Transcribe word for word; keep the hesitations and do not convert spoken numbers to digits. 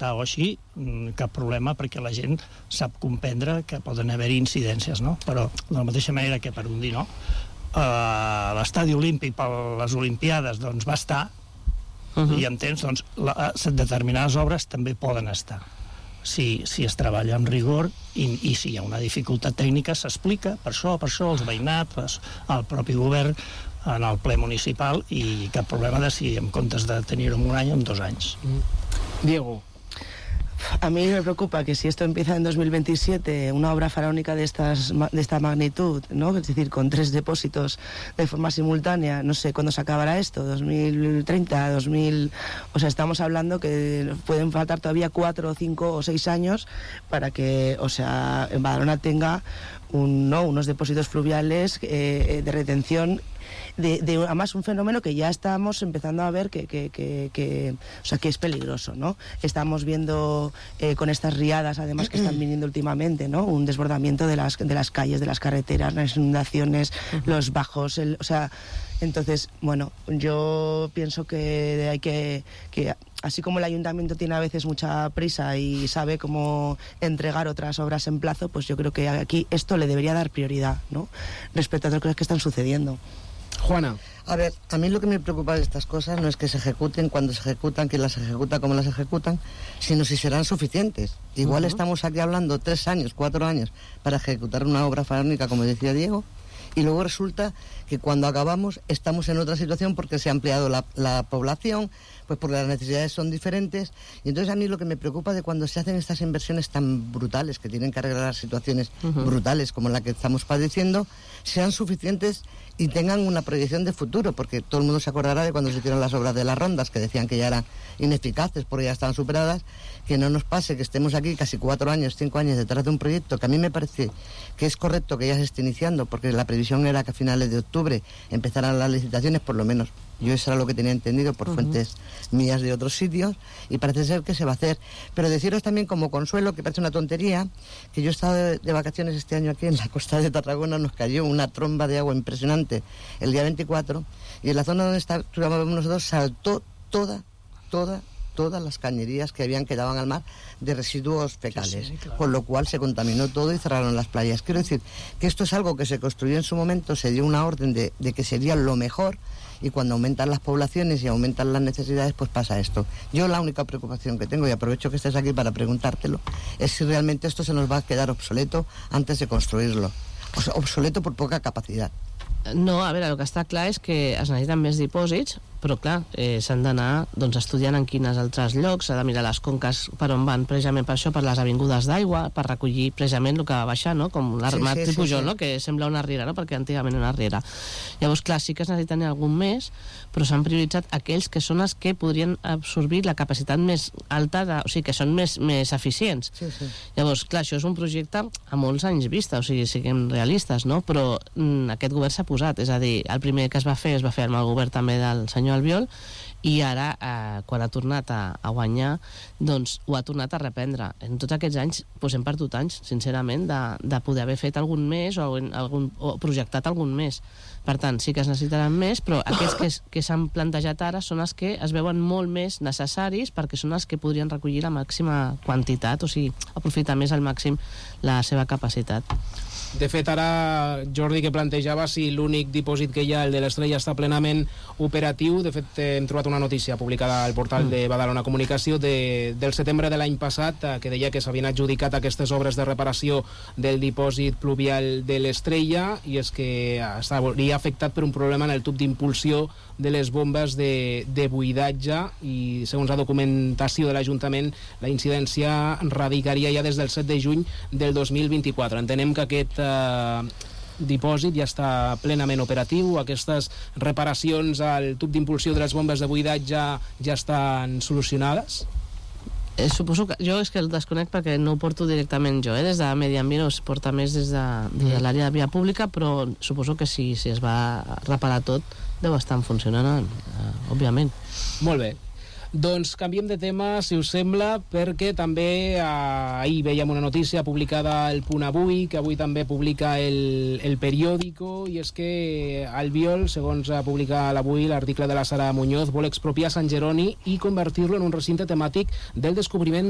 estar o així, cap problema, perquè la gent sap comprendre que poden haver incidències, no? Però de la mateixa manera que per un dir no, uh, l'estadi olímpic per les Olimpiades doncs va estar, uh-huh. i entens, doncs la, determinades obres també poden estar. Si, si es treballa amb rigor i, i si hi ha una dificultat tècnica s'explica, per això, per això, els veïnats, el propi govern, en el ple municipal, i cap problema de si en comptes de tenir-ho en un any o en dos anys. Diego. A mí me preocupa que si esto empieza en dos mil veintisiete, una obra faraónica de, estas, de esta magnitud, ¿no? Es decir, con tres depósitos de forma simultánea, no sé cuándo se acabará esto, dos mil treinta, dos mil... O sea, estamos hablando que pueden faltar todavía cuatro, cinco o seis años para que, o sea, en Badalona tenga un, ¿no? unos depósitos fluviales eh, de retención. De, de, además un fenómeno que ya estamos empezando a ver que, que, que, que, o sea, que es peligroso, ¿no? Estamos viendo eh, con estas riadas, además, que están viniendo últimamente, ¿no? Un desbordamiento de las, de las calles, de las carreteras, las inundaciones, uh-huh. los bajos, el, o sea, entonces, bueno, yo pienso que hay que, que así como el ayuntamiento tiene a veces mucha prisa y sabe cómo entregar otras obras en plazo, pues yo creo que aquí esto le debería dar prioridad, ¿no? Respecto a otras cosas que están sucediendo. Juana. A ver, a mí lo que me preocupa de estas cosas no es que se ejecuten, cuando se ejecutan, quién las ejecuta, cómo las ejecutan, sino si serán suficientes. Igual uh-huh. estamos aquí hablando tres años, cuatro años para ejecutar una obra faraónica, como decía Diego, y luego resulta que cuando acabamos estamos en otra situación porque se ha ampliado la, la población, pues porque las necesidades son diferentes, y entonces a mí lo que me preocupa de cuando se hacen estas inversiones tan brutales, que tienen que arreglar situaciones uh-huh. brutales como la que estamos padeciendo, sean suficientes y tengan una proyección de futuro, porque todo el mundo se acordará de cuando se hicieron las obras de las rondas, que decían que ya eran ineficaces porque ya estaban superadas. Que no nos pase que estemos aquí casi cuatro años, cinco años detrás de un proyecto que a mí me parece que es correcto que ya se esté iniciando, porque la previsión era que a finales de octubre empezaran las licitaciones, por lo menos yo eso era lo que tenía entendido por uh-huh. fuentes mías de otros sitios, y parece ser que se va a hacer. Pero deciros también como consuelo, que parece una tontería, que yo he estado de, de vacaciones este año aquí en la costa de Tarragona, nos cayó una tromba de agua impresionante el día veinticuatro, y en la zona donde estábamos nosotros saltó toda, toda, todas las cañerías que habían quedado al mar de residuos fecales, sí, sí, claro. Con lo cual se contaminó todo y cerraron las playas. Quiero decir que esto es algo que se construyó en su momento, se dio una orden de, de que sería lo mejor, y cuando aumentan las poblaciones y aumentan las necesidades, pues pasa esto. Yo la única preocupación que tengo, y aprovecho que estés aquí para preguntártelo, es si realmente esto se nos va a quedar obsoleto antes de construirlo. O sea, obsoleto por poca capacidad. No, a veure, el que està clar és que es necessiten més dipòsits, però clar, eh, s'han d'anar doncs, estudiant en quines altres llocs, s'ha de mirar les conques per on van, precisament per això, per les avingudes d'aigua, per recollir precisament el que va baixar, no? Com l'armat sí, sí, Pujol, sí, sí. No? Que sembla una riera, no? Perquè antigament era una riera. Llavors, clar, sí que es necessiten algun més, però s'han prioritzat aquells que són els que podrien absorbir la capacitat més alta, de, o sigui, que són més, més eficients. Sí, sí. Llavors, clar, això és un projecte a molts anys vista, o sigui, siguem realistes, no? Però mm, aquest govern s'ha posat, és a dir, el primer que es va fer es va fer amb el govern també del senyor Albiol, i ara, eh, quan ha tornat a, a guanyar, doncs ho ha tornat a reprendre. En tots aquests anys, doncs hem perdut anys, sincerament, de, de poder haver fet algun més o, algun, o projectat algun més. Per tant, sí que es necessitaran més, però aquests que, que s'han plantejat ara són els que es veuen molt més necessaris, perquè són els que podrien recollir la màxima quantitat, o sigui, aprofitar més al màxim la seva capacitat. De fet, ara, Jordi, que plantejava si l'únic dipòsit que hi ha, el de l'Estrella, està plenament operatiu. De fet, hem trobat una notícia publicada al portal de Badalona Comunicació de, del setembre de l'any passat, que deia que s'havien adjudicat aquestes obres de reparació del dipòsit pluvial de l'Estrella, i és que estaria afectat per un problema en el tub d'impulsió de les bombes de, de buidatge, i segons la documentació de l'Ajuntament, la incidència radicaria ja des del set de juny del dos mil vint-i-quatre. Entenem que aquest eh, dipòsit ja està plenament operatiu, aquestes reparacions al tub d'impulsió de les bombes de buidatge ja estan solucionades? Eh, suposo que jo és que el desconec perquè no ho porto directament jo, eh? Des de Medi Ambient es porta més des de, des de l'àrea de via pública, però suposo que si, si es va reparar tot deu estar funcionant, eh, òbviament. Molt bé. Doncs canviem de tema, si us sembla, perquè també eh, ahir veiem una notícia publicada al Punt Avui, que avui també publica el, el periòdico, i és que Albiol, segons publica l'Avui, l'article de la Sara Muñoz, vol expropiar Sant Jeroni i convertir-lo en un recinte temàtic del descobriment